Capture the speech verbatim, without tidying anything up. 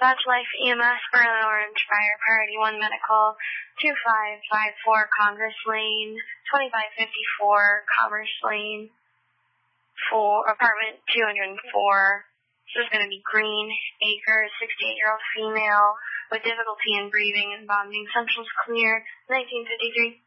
Dodge Life E M S, Berlin Orange, Fire, Priority one Medical, two five five four Congress Lane, twenty-five fifty-four Commerce Lane, for apartment two oh four. This is going to be Green Acres, sixty-eight-year-old female with difficulty in breathing and vomiting. Symptoms clear, nineteen fifty-three.